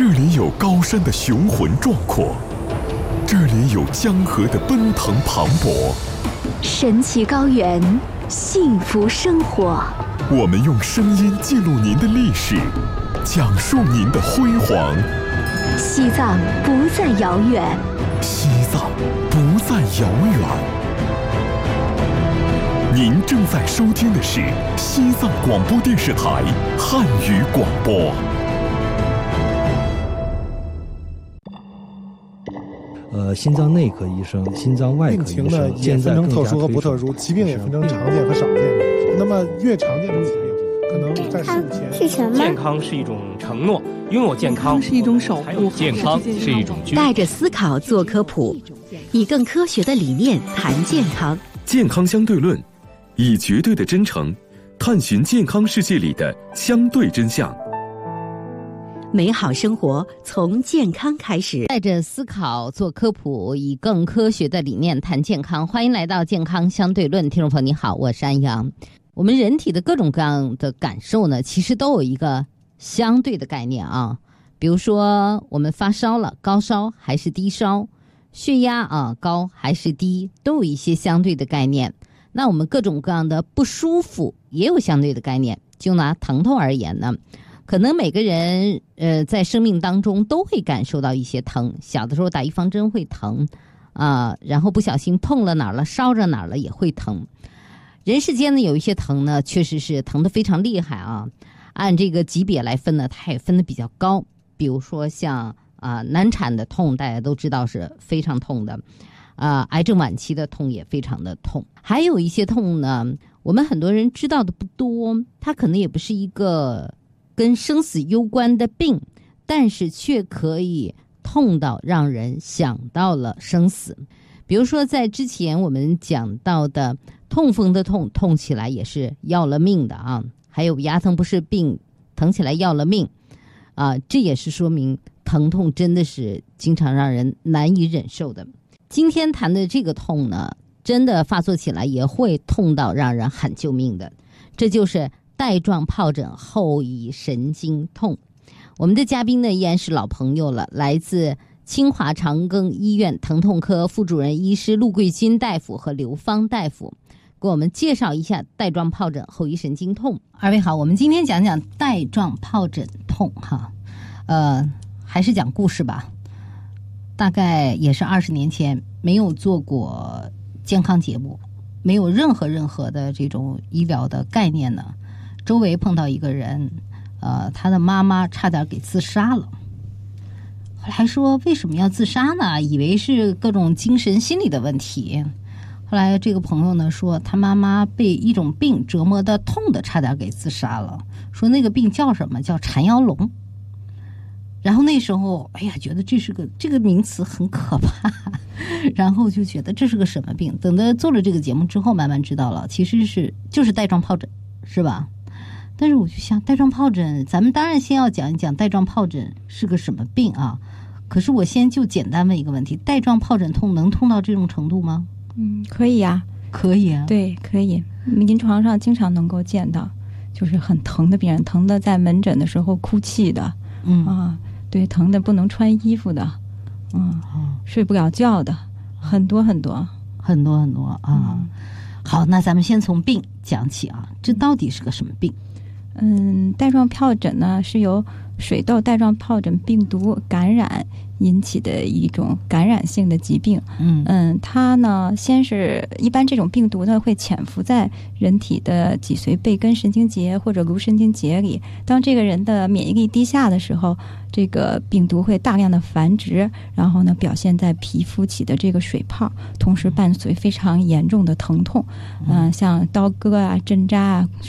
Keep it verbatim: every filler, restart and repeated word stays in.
里有高山的雄浑壮阔，这里有江河的奔腾磅礴， 神奇高原，幸福生活。 我们用声音记录您的历史，讲述您的辉煌。 西藏不再遥远， 西藏不再遥远。您正在收听的是西藏广播电视台汉语广播。 呃，心脏内科医生、心脏外科医生， 病情呢也分成特殊和不特殊，疾病也分成常见和少见的。那么越常见的疾病，可能在事物前是什么？ 健康是一种承诺，拥有健康是一种守护， 健康是一种居。 带着思考做科普，以更科学的理念谈健康。 健康相对论，以绝对的真诚探寻健康世界里的相对真相。 美好生活从健康开始， 带着思考做科普，以更科学的理念谈健康。欢迎来到健康相对论，听众朋友你好，我是安阳。我们人体的各种各样的感受呢，其实都有一个相对的概念啊。比如说我们发烧了，高烧还是低烧，血压啊高还是低，都有一些相对的概念。那我们各种各样的不舒服也有相对的概念。就拿疼痛而言呢，可能每个人呃在生命当中都会感受到一些疼，小的时候打预防针会疼啊、呃，然后不小心碰了哪儿了，烧着哪儿了也会疼。人世间呢有一些疼呢，确实是疼得非常厉害啊。按这个级别来分呢，它也分得比较高。比如说像啊、呃、难产的痛，大家都知道是非常痛的，啊、呃、癌症晚期的痛也非常的痛。还有一些痛呢，我们很多人知道的不多，它可能也不是一个跟生死攸关的病，但是却可以痛到让人想到了生死。比如说在之前我们讲到的痛风的痛，痛起来也是要了命的啊。还有牙疼不是病，疼起来要了命啊，这也是说明疼痛真的是经常让人难以忍受的。今天谈的这个痛呢，真的发作起来也会痛到让人喊救命的，这就是带状疱疹后遗神经痛。我们的嘉宾呢依然是老朋友了，来自清华长庚医院疼痛科副主任医师陆桂军大夫和刘芳大夫，给我们介绍一下带状疱疹后遗神经痛。二位好，我们今天讲讲带状疱疹痛哈，呃，还是讲故事吧。大概也是二十年前，没有做过健康节目，没有任何任何的这种医疗的概念呢。周围碰到一个人，呃，他的妈妈差点给自杀了。后来说为什么要自杀呢？以为是各种精神心理的问题。后来这个朋友呢说，他妈妈被一种病折磨的痛的，差点给自杀了。说那个病叫什么？叫缠腰龙。然后那时候，哎呀，觉得这是个这个名词很可怕，然后就觉得这是个什么病。等到做了这个节目之后，慢慢知道了，其实是就是带状疱疹，是吧？但是我就想，带状疱疹，咱们当然先要讲一讲带状疱疹是个什么病啊。可是我先就简单问一个问题：带状疱疹痛能痛到这种程度吗？ 嗯，可以呀、啊， 可以啊， 对，可以。临床上经常能够见到，就是很疼的病人，疼的在门诊的时候哭泣的，嗯啊，对，疼的不能穿衣服的，嗯，嗯睡不了觉的，很多很多， 很多很多啊。嗯、好，那咱们先从病讲起啊，这到底是个什么病？ 嗯，带状疱疹呢是由水痘带状疱疹病毒感染引起的一种感染性的疾病。嗯嗯，它呢先是一般这种病毒呢会潜伏在人体的脊髓背根神经节或者颅神经节里，当这个人的免疫力低下的时候，这个病毒会大量的繁殖，然后呢表现在皮肤起的这个水泡，同时伴随非常严重的疼痛。嗯、呃，像刀割啊、针扎啊、